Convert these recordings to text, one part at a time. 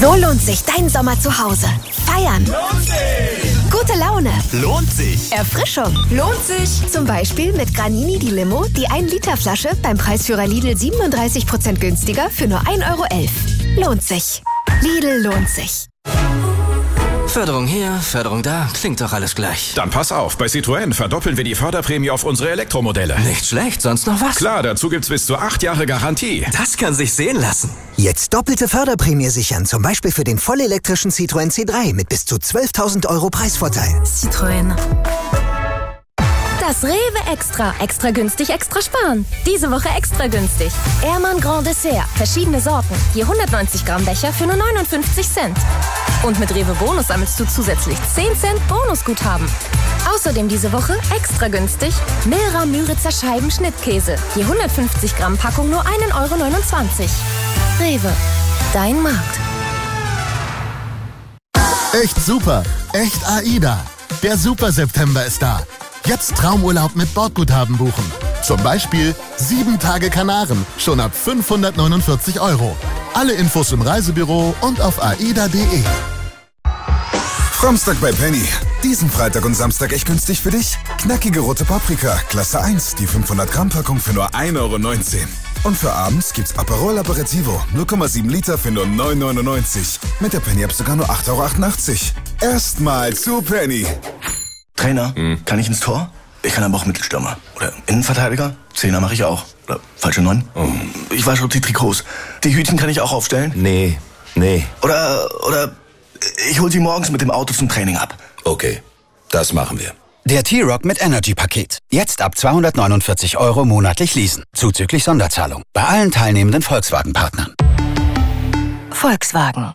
So lohnt sich dein Sommer zu Hause. Feiern. Lohnt sich. Gute Laune. Lohnt sich. Erfrischung. Lohnt sich. Zum Beispiel mit Granini die Limo, die 1-Liter-Flasche beim Preisführer Lidl 37% günstiger für nur 1,11 €. Lohnt sich. Lidl lohnt sich. Förderung hier, Förderung da, klingt doch alles gleich. Dann pass auf, bei Citroën verdoppeln wir die Förderprämie auf unsere Elektromodelle. Nicht schlecht, sonst noch was? Klar, dazu gibt's bis zu 8 Jahre Garantie. Das kann sich sehen lassen. Jetzt doppelte Förderprämie sichern, zum Beispiel für den vollelektrischen Citroën C3 mit bis zu 12.000 € Preisvorteil. Citroën. Das Rewe Extra. Extra günstig, extra sparen. Diese Woche extra günstig. Ehrmann Grand Dessert. Verschiedene Sorten. Je 190 Gramm Becher für nur 59 Cent. Und mit Rewe Bonus sammelst du zusätzlich 10 Cent Bonusguthaben. Außerdem diese Woche extra günstig Milra Müritzer Scheiben Schnittkäse. Je 150 Gramm Packung nur 1,29 €. Rewe. Dein Markt. Echt super. Echt AIDA. Der Super September ist da. Jetzt Traumurlaub mit Bordguthaben buchen. Zum Beispiel 7 Tage Kanaren, schon ab 549 €. Alle Infos im Reisebüro und auf aida.de. Framstag bei Penny. Diesen Freitag und Samstag echt günstig für dich? Knackige rote Paprika, Klasse 1, die 500 Gramm Packung für nur 1,19 €. Und für abends gibt's Aperol Aperitivo, 0,7 Liter für nur 9,99 €. Mit der Penny App sogar nur 8,88 €. Erstmal zu Penny. Trainer, kann ich ins Tor? Ich kann aber auch Mittelstürmer. Oder Innenverteidiger? Zehner mache ich auch. Oder falsche 9? Ich wasche auch die Trikots. Die Hütchen kann ich auch aufstellen? Nee. Oder ich hol sie morgens mit dem Auto zum Training ab. Okay, das machen wir. Der T-Rock mit Energy-Paket. Jetzt ab 249 € monatlich leasen. Zuzüglich Sonderzahlung. Bei allen teilnehmenden Volkswagen-Partnern. Volkswagen.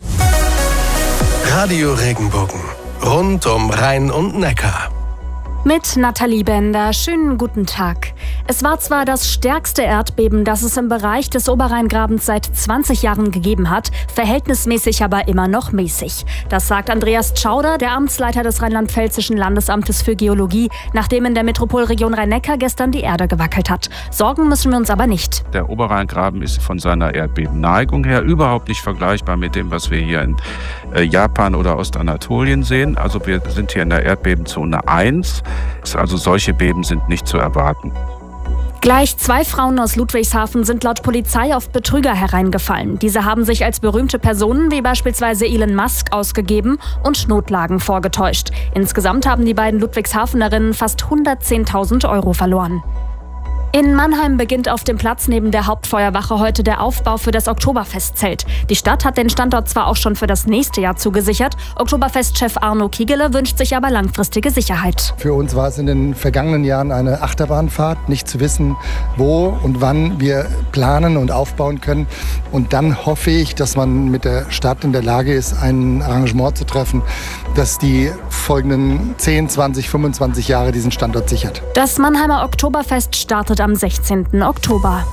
Radio Regenbogen. Rund um Rhein und Neckar. Mit Nathalie Bender. Schönen guten Tag. Es war zwar das stärkste Erdbeben, das es im Bereich des Oberrheingrabens seit 20 Jahren gegeben hat, verhältnismäßig aber immer noch mäßig. Das sagt Andreas Tschauder, der Amtsleiter des Rheinland-Pfälzischen Landesamtes für Geologie, nachdem in der Metropolregion Rhein-Neckar gestern die Erde gewackelt hat. Sorgen müssen wir uns aber nicht. Der Oberrheingraben ist von seiner Erdbebenneigung her überhaupt nicht vergleichbar mit dem, was wir hier in Japan oder Ostanatolien sehen. Also wir sind hier in der Erdbebenzone 1. Also solche Beben sind nicht zu erwarten. Gleich 2 Frauen aus Ludwigshafen sind laut Polizei auf Betrüger hereingefallen. Diese haben sich als berühmte Personen wie beispielsweise Elon Musk ausgegeben und Notlagen vorgetäuscht. Insgesamt haben die beiden Ludwigshafenerinnen fast 110.000 € verloren. In Mannheim beginnt auf dem Platz neben der Hauptfeuerwache heute der Aufbau für das Oktoberfestzelt. Die Stadt hat den Standort zwar auch schon für das nächste Jahr zugesichert, Oktoberfestchef Arno Kiegele wünscht sich aber langfristige Sicherheit. Für uns war es in den vergangenen Jahren eine Achterbahnfahrt, nicht zu wissen, wo und wann wir planen und aufbauen können. Und dann hoffe ich, dass man mit der Stadt in der Lage ist, ein Arrangement zu treffen, das die folgenden 10, 20, 25 Jahre diesen Standort sichert. Das Mannheimer Oktoberfest startet am 16. Oktober.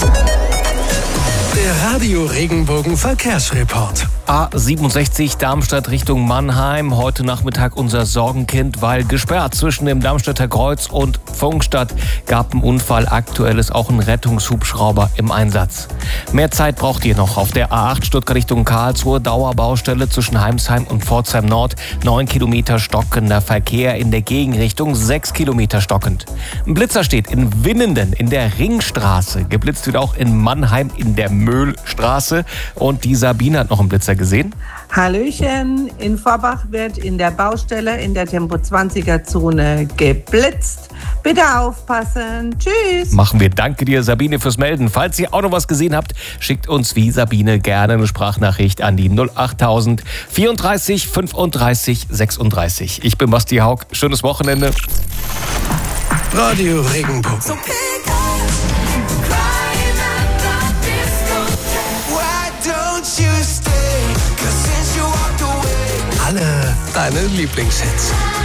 Der Radio Regenbogen Verkehrsreport. A67 Darmstadt Richtung Mannheim. Heute Nachmittag unser Sorgenkind, weil gesperrt zwischen dem Darmstädter Kreuz und Pfungstadt. Gab einen Unfall. Aktuell ist auch ein Rettungshubschrauber im Einsatz. Mehr Zeit braucht ihr noch auf der A8 Stuttgart Richtung Karlsruhe. Dauerbaustelle zwischen Heimsheim und Pforzheim Nord. 9 Kilometer stockender Verkehr in der Gegenrichtung. 6 Kilometer stockend. Ein Blitzer steht in Winnenden in der Ringstraße. Geblitzt wird auch in Mannheim in der Möhlstraße. Und die Sabine hat noch einen Blitzer gesehen. Hallöchen, in Vorbach wird in der Baustelle in der Tempo-20er-Zone geblitzt. Bitte aufpassen. Tschüss. Machen wir. Danke dir, Sabine, fürs Melden. Falls ihr auch noch was gesehen habt, schickt uns wie Sabine gerne eine Sprachnachricht an die 08000 34 35 36. Ich bin Basti Haug. Schönes Wochenende. Radio Regenbogen. Alle deine Lieblingshits.